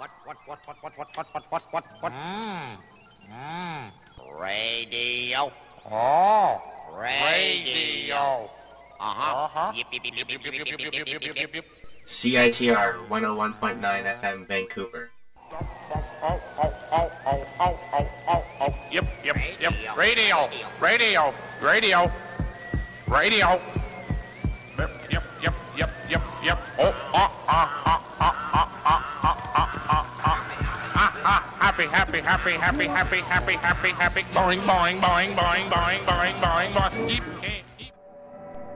What? Radio. Oh, Radio. Uh-huh. Yip, yip, yip, yip, yip, yip, yip, yip, yip, yip, yip. CITR 101.9 FM Vancouver. Yep. Radio. Yep. Oh, happy. Boing. Yip.